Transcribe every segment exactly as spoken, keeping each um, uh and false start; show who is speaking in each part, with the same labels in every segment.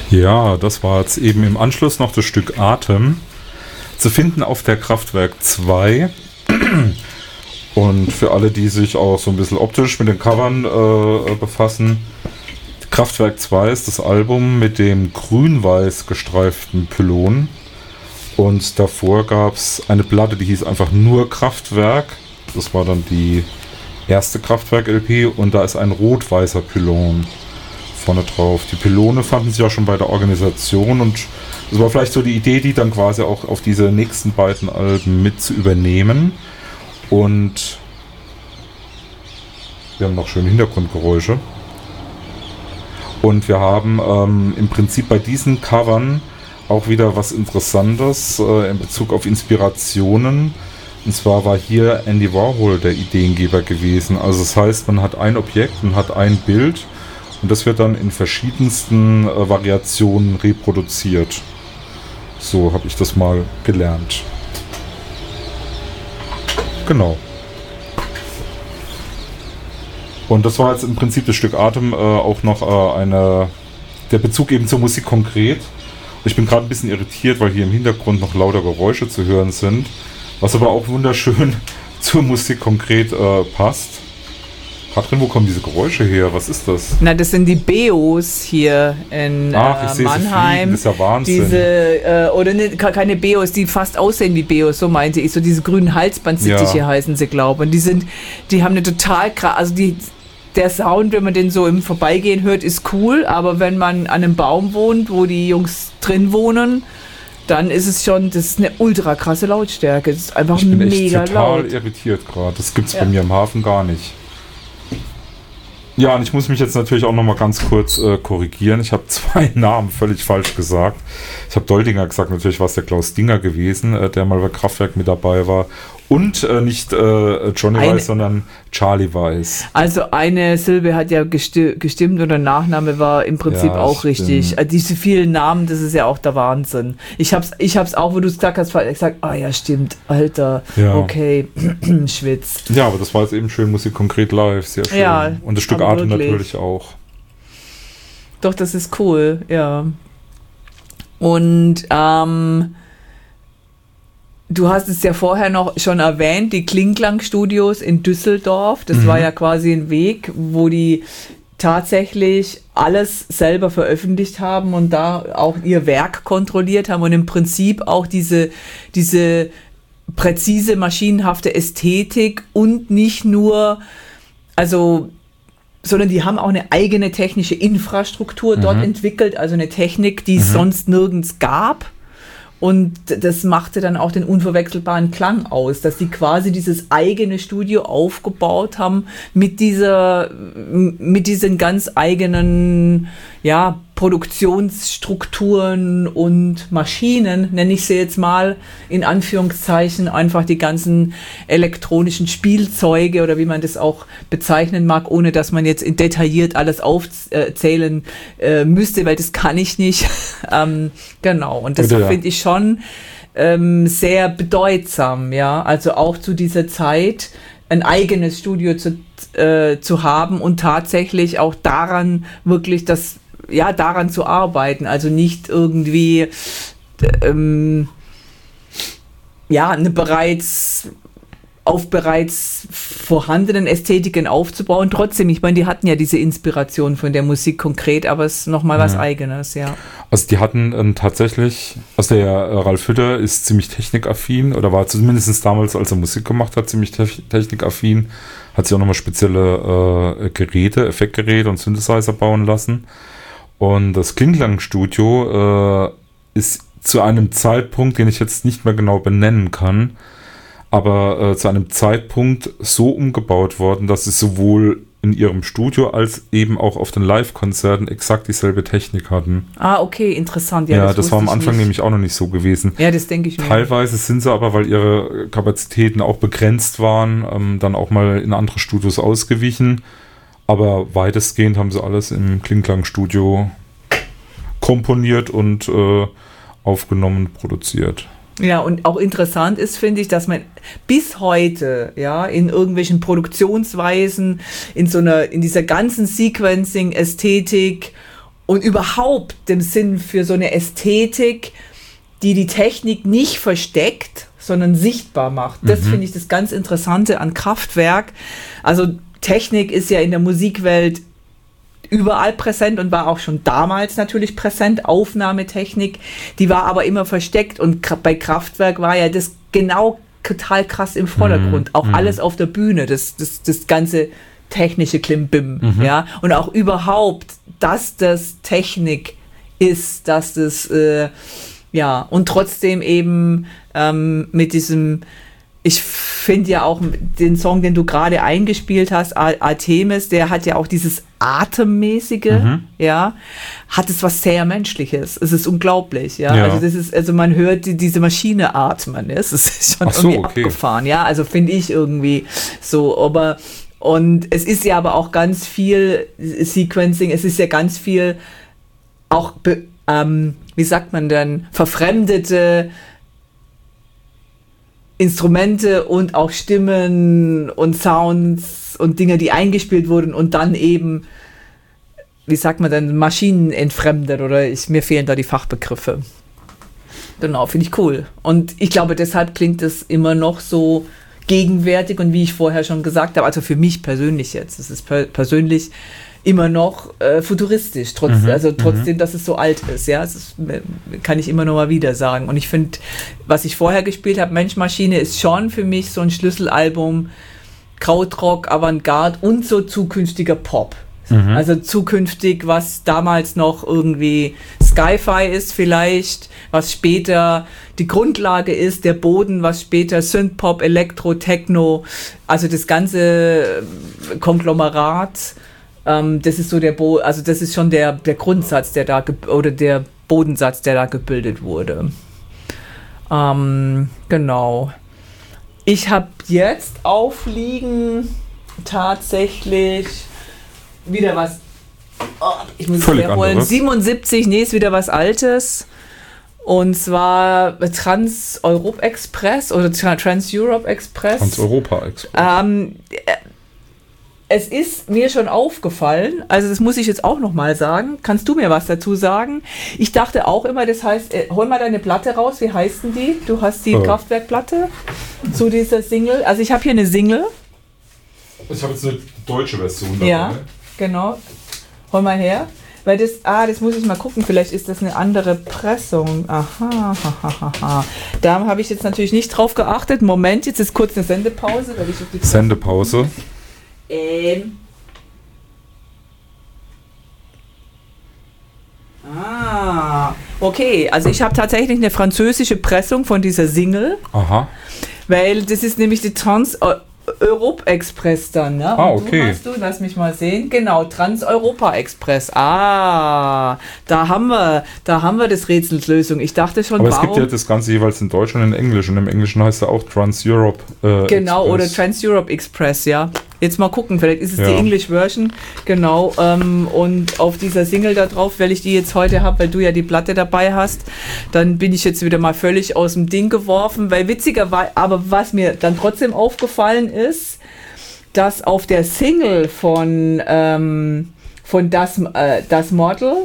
Speaker 1: Ja, das war jetzt eben im Anschluss noch das Stück Atem. Zu finden auf der Kraftwerk zwei. Und für alle, die sich auch so ein bisschen optisch mit den Covern äh, befassen, Kraftwerk zwei ist das Album mit dem grün-weiß gestreiften Pylon. Und davor gab es eine Platte, die hieß einfach nur Kraftwerk. Das war dann die erste Kraftwerk-L P und da ist ein rot-weißer Pylon vorne drauf. Die Pylone fanden sich auch schon bei der Organisation und das war vielleicht so die Idee, die dann quasi auch auf diese nächsten beiden Alben mit zu übernehmen. Und wir haben noch schöne Hintergrundgeräusche. Und wir haben ähm, im Prinzip bei diesen Covern auch wieder was Interessantes äh, in Bezug auf Inspirationen. Und zwar war hier Andy Warhol der Ideengeber gewesen. Also das heißt, man hat ein Objekt, man hat ein Bild und das wird dann in verschiedensten äh, Variationen reproduziert. So habe ich das mal gelernt. Genau. Und das war jetzt im Prinzip das Stück Atem äh, auch noch äh, eine, der Bezug eben zur Musik konkret. Ich bin gerade ein bisschen irritiert, weil hier im Hintergrund noch lauter Geräusche zu hören sind, was aber auch wunderschön zur Musik konkret äh, passt. Katrin, wo kommen diese Geräusche her? Was ist das?
Speaker 2: Na, das sind die B Os hier in
Speaker 1: Ach, ich
Speaker 2: äh,
Speaker 1: sehe
Speaker 2: Mannheim.
Speaker 1: Sie fliegen, das ist ja Wahnsinn.
Speaker 2: Diese, äh, oder ne, keine B Os, die fast aussehen wie B Os, so meinte ich. So diese grünen Halsbandsittiche
Speaker 1: Ja.
Speaker 2: heißen sie, glaube ich. Und die sind, die haben eine total krass, also die, der Sound, wenn man den so im Vorbeigehen hört, ist cool, aber wenn man an einem Baum wohnt, wo die Jungs drin wohnen, dann ist es schon, das ist eine ultra krasse Lautstärke. Das ist einfach
Speaker 1: Ich bin
Speaker 2: mega
Speaker 1: echt total
Speaker 2: laut.
Speaker 1: irritiert gerade. Das gibt es
Speaker 2: Ja.
Speaker 1: bei mir im Hafen gar nicht. Ja, und ich muss mich jetzt natürlich auch noch mal ganz kurz äh, korrigieren. Ich habe zwei Namen völlig falsch gesagt. Ich habe Doldinger gesagt, natürlich war es der Klaus Dinger gewesen, äh, der mal bei Kraftwerk mit dabei war. Und äh, nicht äh, Johnny
Speaker 2: Eine-
Speaker 1: Weiss, sondern Charlie Weiss.
Speaker 2: Also eine Silbe hat ja gesti- gestimmt und der Nachname war im Prinzip
Speaker 1: Ja,
Speaker 2: auch
Speaker 1: stimmt.
Speaker 2: richtig. Also diese vielen Namen, das ist ja auch der Wahnsinn. Ich hab's, ich hab's auch, wo du es gesagt hast, gesagt, ah ja, stimmt, Alter,
Speaker 1: Ja.
Speaker 2: okay, Schwitz.
Speaker 1: Ja, aber das war jetzt eben schön Musik konkret live, sehr schön.
Speaker 2: Ja,
Speaker 1: und das Stück
Speaker 2: aber
Speaker 1: Atem
Speaker 2: wirklich.
Speaker 1: natürlich auch.
Speaker 2: Doch, das ist cool, ja. Und ähm, du hast es ja vorher noch schon erwähnt, die Klingklang-Studios in Düsseldorf. Das
Speaker 1: Mhm.
Speaker 2: war ja quasi ein Weg, wo die tatsächlich alles selber veröffentlicht haben und da auch ihr Werk kontrolliert haben und im Prinzip auch diese, diese präzise, maschinenhafte Ästhetik und nicht nur, also sondern die haben auch eine eigene technische Infrastruktur dort
Speaker 1: Mhm.
Speaker 2: entwickelt, also eine Technik, die es
Speaker 1: Mhm.
Speaker 2: sonst nirgends gab. Und das machte dann auch den unverwechselbaren Klang aus, dass sie quasi dieses eigene Studio aufgebaut haben mit dieser, mit diesen ganz eigenen, ja, Produktionsstrukturen und Maschinen, nenne ich sie jetzt mal, in Anführungszeichen, einfach die ganzen elektronischen Spielzeuge oder wie man das auch bezeichnen mag, ohne dass man jetzt in detailliert alles aufzählen äh, müsste, weil das kann ich nicht. ähm, genau, und das
Speaker 1: Bitte, ja.
Speaker 2: finde ich schon ähm, sehr bedeutsam, ja, also auch zu dieser Zeit ein eigenes Studio zu, äh, zu haben und tatsächlich auch daran wirklich das, ja, daran zu arbeiten, also nicht irgendwie ähm, ja, eine bereits auf bereits vorhandenen Ästhetiken aufzubauen. Trotzdem, ich meine, die hatten ja diese Inspiration von der Musik konkret, aber es ist nochmal was
Speaker 1: Mhm.
Speaker 2: Eigenes, ja.
Speaker 1: Also die hatten ähm, tatsächlich, also der äh, Ralf Hütter ist ziemlich technikaffin oder war zumindest damals, als er Musik gemacht hat, ziemlich te- technikaffin, hat sich auch nochmal spezielle äh, Geräte, Effektgeräte und Synthesizer bauen lassen. Und das Klingklang-Studio äh, ist zu einem Zeitpunkt, den ich jetzt nicht mehr genau benennen kann, aber äh, zu einem Zeitpunkt so umgebaut worden, dass sie sowohl in ihrem Studio als eben auch auf den Live-Konzerten exakt dieselbe Technik hatten.
Speaker 2: Ah, okay, interessant.
Speaker 1: Ja,
Speaker 2: Ja,
Speaker 1: das,
Speaker 2: das
Speaker 1: war am
Speaker 2: wusste ich
Speaker 1: Anfang
Speaker 2: nicht.
Speaker 1: nämlich auch noch nicht so gewesen.
Speaker 2: Ja, das denke ich mir.
Speaker 1: Teilweise sind sie aber, weil ihre Kapazitäten auch begrenzt waren, ähm, dann auch mal in andere Studios ausgewichen. Aber weitestgehend haben sie alles im Klingklang-Studio komponiert und äh, aufgenommen, produziert.
Speaker 2: Ja, und auch interessant ist, finde ich, dass man bis heute, ja, in irgendwelchen Produktionsweisen, in so einer, in dieser ganzen Sequencing-Ästhetik und überhaupt dem Sinn für so eine Ästhetik, die die Technik nicht versteckt, sondern sichtbar macht. Das mhm. finde ich das ganz Interessante an Kraftwerk. Also Technik ist ja in der Musikwelt überall präsent und war auch schon damals natürlich präsent. Aufnahmetechnik, die war aber immer versteckt und bei Kraftwerk war ja das genau total krass im Vordergrund. Mhm. Auch mhm. alles auf der Bühne, das, das, das ganze technische Klimbim. Mhm. Ja? Und auch überhaupt, dass das Technik ist, dass das, äh, ja, und trotzdem eben ähm, mit diesem, ich finde ja auch den Song, den du gerade eingespielt hast, Artemis, der hat ja auch dieses Atemmäßige, mhm. ja, hat es was sehr Menschliches. Es ist unglaublich, ja. ja. Also das ist, also man hört die, diese Maschine atmen, es ist schon
Speaker 1: so,
Speaker 2: irgendwie
Speaker 1: okay.
Speaker 2: abgefahren, ja. Also finde ich irgendwie so, aber und es ist ja aber auch ganz viel Sequencing, es ist ja ganz viel auch, be, ähm, wie sagt man denn, verfremdete Instrumente und auch Stimmen und Sounds und Dinge, die eingespielt wurden und dann eben, wie sagt man denn, Maschinen entfremdet oder ich, mir fehlen da die Fachbegriffe. Genau, finde ich cool. Und ich glaube, deshalb klingt es immer noch so gegenwärtig und wie ich vorher schon gesagt habe, also für mich persönlich jetzt, es ist per- persönlich immer noch äh, futuristisch, trotz, mhm, also trotzdem, mhm. dass es so alt ist, ja, es ist, kann ich immer noch mal wieder sagen. Und ich finde, was ich vorher gespielt habe, Mensch Maschine, ist schon für mich so ein Schlüsselalbum, Krautrock, Avantgarde und so zukünftiger Pop. Mhm. Also zukünftig, was damals noch irgendwie Sci-Fi ist vielleicht, was später die Grundlage ist, der Boden, was später Synthpop, Elektro, Techno, also das ganze Konglomerat. Ähm, das ist so der Bo- also das ist schon der, der Grundsatz, der da ge- oder der Bodensatz, der da gebildet wurde. Ähm, genau. Ich habe jetzt aufliegen tatsächlich wieder was. Oh, ich muss es herholen. siebenundsiebzig, nee, ist wieder was Altes. Und zwar Trans-Europe Express oder Trans-Europe Express.
Speaker 1: Trans-Europa Express.
Speaker 2: Ähm, Es ist mir schon aufgefallen, also das muss ich jetzt auch nochmal sagen. Kannst du mir was dazu sagen? Ich dachte auch immer, das heißt, äh, hol mal deine Platte raus, wie heißt denn die? Du hast die oh. Kraftwerkplatte zu dieser Single. Also ich habe hier eine Single.
Speaker 1: Ich habe jetzt eine deutsche Version dabei.
Speaker 2: Ja, genau. Hol mal her. Weil das, ah, das muss ich mal gucken, vielleicht ist das eine andere Pressung. Aha, ha, ha, ha. Da habe ich jetzt natürlich nicht drauf geachtet. Moment, jetzt ist kurz eine Sendepause. Weil ich auf die
Speaker 1: Sendepause.
Speaker 2: Ähm. Ah, okay. Also ich habe tatsächlich eine französische Pressung von dieser Single.
Speaker 1: Aha.
Speaker 2: Weil das ist nämlich die Trans-Europa Express dann, ne?
Speaker 1: Ah, okay.
Speaker 2: Du hast du, lass mich mal sehen. Genau, Trans-Europa Express. Ah, da haben wir, da haben wir das Rätsels Lösung. Ich dachte schon,
Speaker 1: aber
Speaker 2: warum...
Speaker 1: es gibt ja das Ganze jeweils in Deutsch und in Englisch. Und im Englischen heißt er auch Trans-Europe äh,
Speaker 2: Genau,
Speaker 1: Express.
Speaker 2: oder Trans-Europe Express, ja. Jetzt mal gucken, vielleicht ist es
Speaker 1: ja.
Speaker 2: die English Version, genau, ähm, und auf dieser Single da drauf, weil ich die jetzt heute habe, weil du ja die Platte dabei hast, dann bin ich jetzt wieder mal völlig aus dem Ding geworfen, weil witziger war, aber was mir dann trotzdem aufgefallen ist, dass auf der Single von, ähm, von das, äh, das Model,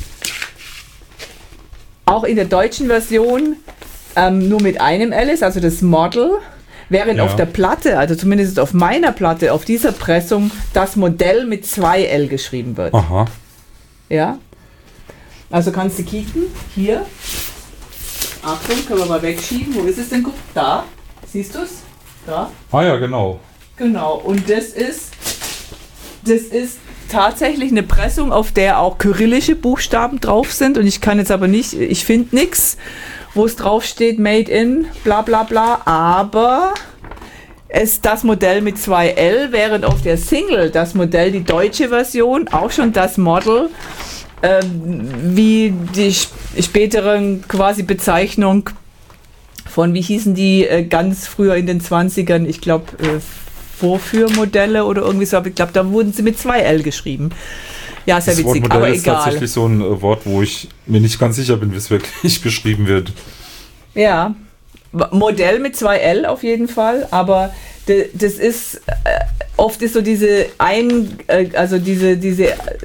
Speaker 2: auch in der deutschen Version, ähm, nur mit einem L ist, also das Model, während ja. auf der Platte, also zumindest auf meiner Platte, auf dieser Pressung, das Modell mit zwei L geschrieben wird.
Speaker 1: Aha.
Speaker 2: Ja. Also kannst du kicken. Hier. Achtung, können wir mal wegschieben. Wo ist es denn? Guck, da. Siehst du es? Da.
Speaker 1: Ah ja, genau.
Speaker 2: Genau. Und das ist, das ist tatsächlich eine Pressung, auf der auch kyrillische Buchstaben drauf sind. Und ich kann jetzt aber nicht, ich finde nichts, wo es drauf steht, made in, bla bla bla, aber es das Modell mit zwei L, während auf der Single das Modell, die deutsche Version, auch schon das Model, ähm, wie die späteren quasi Bezeichnung von, wie hießen die äh, ganz früher in den zwanzigern, ich glaube äh, Vorführmodelle oder irgendwie so, aber ich glaube, da wurden sie mit zwei L geschrieben. Ja, sehr
Speaker 1: das
Speaker 2: witzig,
Speaker 1: Wortmodell
Speaker 2: aber
Speaker 1: ist
Speaker 2: egal.
Speaker 1: Tatsächlich so ein äh, Wort, wo ich mir nicht ganz sicher bin, wie es wirklich geschrieben wird.
Speaker 2: Ja, Modell mit zwei L auf jeden Fall, aber de, das ist, äh, oft ist so diese ein, äh, also diese, diese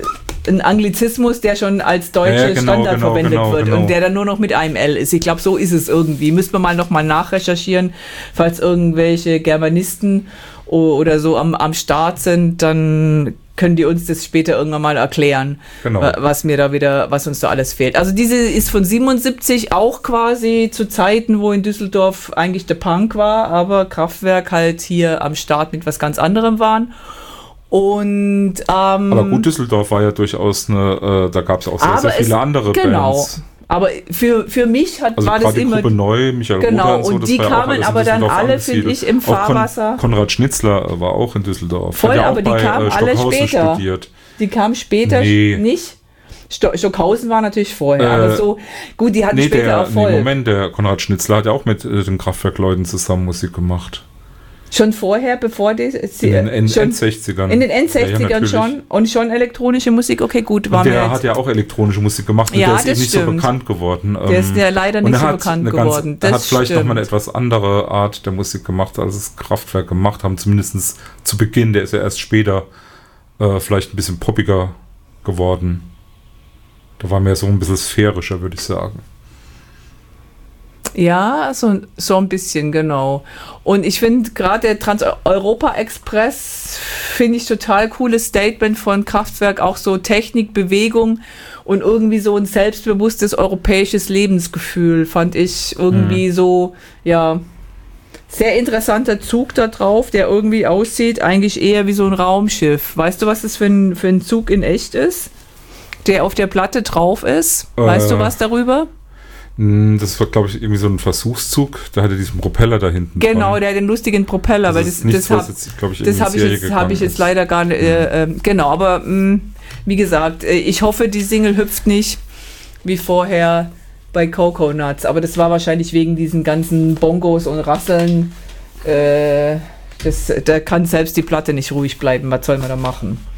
Speaker 2: ein Anglizismus, der schon als deutsche
Speaker 1: ja, genau,
Speaker 2: Standard
Speaker 1: genau,
Speaker 2: verwendet
Speaker 1: genau,
Speaker 2: wird
Speaker 1: genau.
Speaker 2: und der dann nur noch mit einem L ist. Ich glaube, so ist es irgendwie. Müsste man mal nochmal nachrecherchieren, falls irgendwelche Germanisten oder so am, am Start sind, dann können die uns das später irgendwann mal erklären,
Speaker 1: Genau.
Speaker 2: was mir da wieder, was uns da alles fehlt. Also diese ist von siebenundsiebzig auch quasi zu Zeiten, wo in Düsseldorf eigentlich der Punk war, aber Kraftwerk halt hier am Start mit was ganz anderem waren. Und ähm,
Speaker 1: aber gut, Düsseldorf war ja durchaus eine, äh, da gab es auch sehr, sehr viele
Speaker 2: es,
Speaker 1: andere
Speaker 2: genau,
Speaker 1: Bands.
Speaker 2: Aber für, für mich hat,
Speaker 1: Also
Speaker 2: war das
Speaker 1: die
Speaker 2: immer...
Speaker 1: Gruppe Neu, Michael
Speaker 2: Genau,
Speaker 1: Rother und so,
Speaker 2: und
Speaker 1: das
Speaker 2: die
Speaker 1: war ja auch
Speaker 2: kamen
Speaker 1: alles in
Speaker 2: aber dann
Speaker 1: Düsseldorf
Speaker 2: alle,
Speaker 1: angesiedelt.
Speaker 2: finde ich, im
Speaker 1: Auch Kon-
Speaker 2: Fahrwasser.
Speaker 1: Konrad Schnitzler war auch in Düsseldorf.
Speaker 2: Voll,
Speaker 1: Hat ja
Speaker 2: aber
Speaker 1: auch
Speaker 2: die
Speaker 1: bei,
Speaker 2: kamen
Speaker 1: äh,
Speaker 2: alle
Speaker 1: Stockhausen
Speaker 2: später.
Speaker 1: studiert.
Speaker 2: Die kamen später
Speaker 1: Nee.
Speaker 2: nicht. Sto- Stockhausen war natürlich vorher,
Speaker 1: Äh,
Speaker 2: aber so, gut, die hatten
Speaker 1: Nee,
Speaker 2: später
Speaker 1: der,
Speaker 2: Erfolg.
Speaker 1: nee, Moment, der Konrad Schnitzler hat ja auch mit äh, den Kraftwerkleuten zusammen Musik gemacht.
Speaker 2: Schon vorher, bevor die... Sie,
Speaker 1: In den End-
Speaker 2: schon,
Speaker 1: Endsechzigern.
Speaker 2: in den
Speaker 1: Ja, ja,
Speaker 2: Endsechzigern
Speaker 1: natürlich.
Speaker 2: schon. Und schon elektronische Musik, okay, gut, war
Speaker 1: Und
Speaker 2: mir
Speaker 1: der
Speaker 2: jetzt,
Speaker 1: hat ja auch elektronische Musik gemacht und
Speaker 2: Ja,
Speaker 1: der ist eben
Speaker 2: das
Speaker 1: nicht so
Speaker 2: stimmt.
Speaker 1: bekannt geworden.
Speaker 2: Der ist ja leider
Speaker 1: und
Speaker 2: nicht
Speaker 1: er
Speaker 2: so
Speaker 1: hat
Speaker 2: bekannt
Speaker 1: eine
Speaker 2: geworden.
Speaker 1: Ganz, er
Speaker 2: Das
Speaker 1: hat vielleicht
Speaker 2: stimmt.
Speaker 1: nochmal eine etwas andere Art der Musik gemacht, als es Kraftwerk gemacht haben, zumindest zu Beginn. Der ist ja erst später äh, vielleicht ein bisschen poppiger geworden. Da war mehr so ein bisschen sphärischer, würde ich sagen.
Speaker 2: Ja, so, so ein bisschen, genau. Und ich finde gerade der Trans-Europa-Express, finde ich total cooles Statement von Kraftwerk, auch so Technik, Bewegung und irgendwie so ein selbstbewusstes europäisches Lebensgefühl, fand ich irgendwie mhm. so, ja, sehr interessanter Zug da drauf, der irgendwie aussieht, eigentlich eher wie so ein Raumschiff. Weißt du, was das für ein, für ein Zug in echt ist? Der auf der Platte drauf ist? Weißt
Speaker 1: äh.
Speaker 2: du was darüber?
Speaker 1: Das war, glaube ich, irgendwie so ein Versuchszug. Da hatte diesen Propeller da hinten.
Speaker 2: Genau,
Speaker 1: dran.
Speaker 2: der hat den lustigen Propeller.
Speaker 1: Das
Speaker 2: weil
Speaker 1: ist
Speaker 2: das,
Speaker 1: nichts,
Speaker 2: das
Speaker 1: was
Speaker 2: hab,
Speaker 1: jetzt, glaube ich,
Speaker 2: das
Speaker 1: in die
Speaker 2: habe ich,
Speaker 1: Serie
Speaker 2: jetzt- hab
Speaker 1: gegangen
Speaker 2: ich jetzt
Speaker 1: ist.
Speaker 2: leider gar nicht. Äh, äh, genau, aber mh, wie gesagt, äh, ich hoffe, die Single hüpft nicht wie vorher bei Coconuts. Aber das war wahrscheinlich wegen diesen ganzen Bongos und Rasseln. Äh, das, da kann selbst die Platte nicht ruhig bleiben. Was soll man da machen?